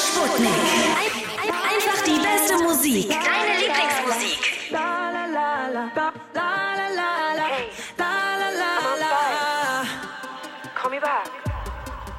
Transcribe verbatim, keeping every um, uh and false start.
Sputnik. Ein, ein, einfach die beste Musik. Deine Lieblingsmusik. La la la la, la la la la, la la la la. Call me back.